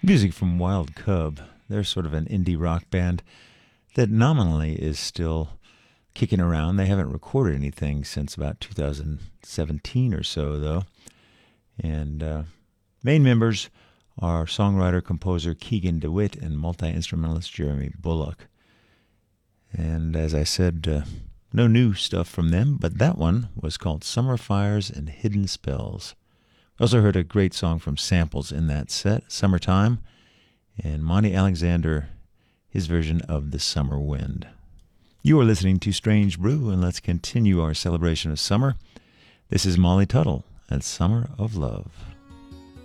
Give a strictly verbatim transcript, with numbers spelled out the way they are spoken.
Music from Wild Cub. They're sort of an indie rock band that nominally is still kicking around. They haven't recorded anything since about two thousand seventeen or so, though. And uh, main members are songwriter-composer Keegan DeWitt and multi-instrumentalist Jeremy Bullock. And as I said, uh, no new stuff from them, but that one was called Summer Fires and Hidden Spells. Also heard a great song from Samples in that set, Summertime, and Monty Alexander, his version of The Summer Wind. You are listening to Strange Brew, and let's continue our celebration of summer. This is Molly Tuttle at Summer of Love.